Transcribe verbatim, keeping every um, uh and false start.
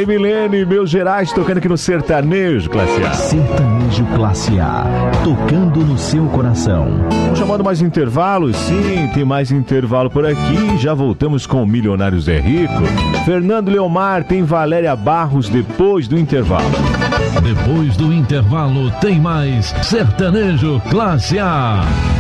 Milene, Milene, meus Gerais, tocando aqui no Sertanejo Classe A. Sertanejo Classe A, tocando no seu coração. Vamos chamando mais intervalo? Sim, tem mais intervalo por aqui. Já voltamos com o Milionário Zé Rico. Fernando Leomar, tem Valéria Barros depois do intervalo. Depois do intervalo tem mais Sertanejo Classe A.